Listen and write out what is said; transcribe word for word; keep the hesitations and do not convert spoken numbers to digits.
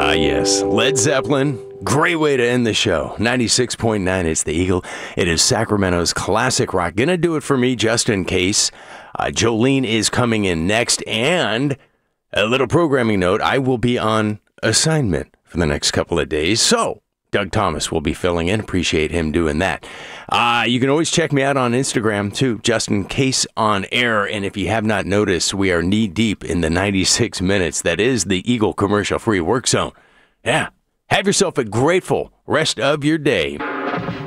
Ah, yes. Led Zeppelin. Great way to end the show. ninety-six point nine, it's the Eagle. It is Sacramento's classic rock. Gonna do it for me just in case. Uh, Jolene is coming in next. And a little programming note, I will be on assignment for the next couple of days. So Doug Thomas will be filling in. Appreciate him doing that. Uh, you can always check me out on Instagram, too, just in case on air. And if you have not noticed, we are knee-deep in the ninety-six minutes. That is the Eagle commercial-free work zone. Yeah. Have yourself a grateful rest of your day.